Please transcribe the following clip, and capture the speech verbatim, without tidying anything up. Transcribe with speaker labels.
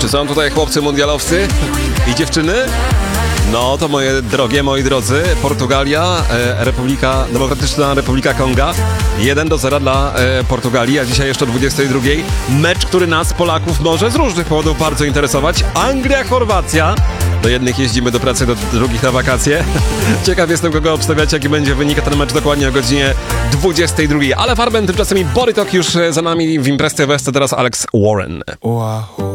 Speaker 1: Czy są tutaj chłopcy mundialowcy i dziewczyny? No to moje drogie, moi drodzy, Portugalia, e, Republika, Demokratyczna Republika Konga, jeden do zera dla e, Portugalii, a dzisiaj jeszcze o dwudziestej drugiej mecz, który nas, Polaków, może z różnych powodów bardzo interesować. Anglia, Chorwacja. Do jednych jeździmy do pracy, do drugich na wakacje. Ciekaw jestem, kogo obstawiać, jaki będzie wynik, ten mecz dokładnie o godzinie dwudziestej drugiej. Ale Farben, tymczasem i Borytok już za nami w Imprez T V, teraz Alex Warren.
Speaker 2: Wow.